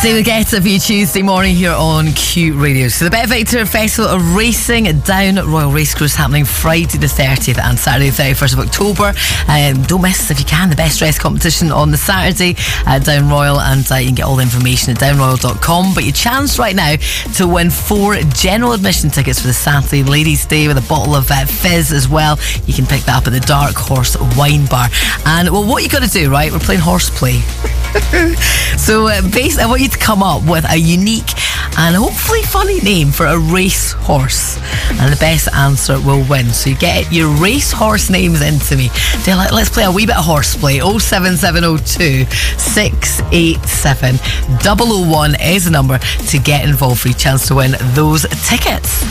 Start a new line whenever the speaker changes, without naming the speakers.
David Guetta for you Tuesday morning here on Q Radio. So the Bet Victor Festival of Racing down at Royal Racecourse happening Friday the 30th and Saturday the 31st of October. Don't miss, if you can, the best dress competition on the Saturday at Down Royal, and you can get all the information at downroyal.com. But your chance right now to win 4 general admission tickets for the Saturday Ladies' Day with a bottle of fizz as well. You can pick that up at the Dark Horse Wine Bar. And well, what you got to do, right? We're playing horseplay. So basically I want you to come up with a unique and hopefully funny name for a race horse, and the best answer will win. So you get your race horse names into me. Let's play a wee bit of horseplay. 07702 687 001 is the number to get involved for your chance to win those tickets.